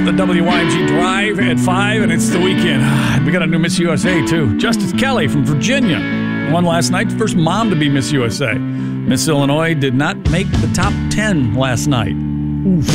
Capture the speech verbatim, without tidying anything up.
the W Y M G Drive at five, and it's the weekend. We got a new Miss U S A, too. Justice Kelly from Virginia won last night. First mom to be Miss U S A. Miss Illinois did not make the top ten last night. Oof.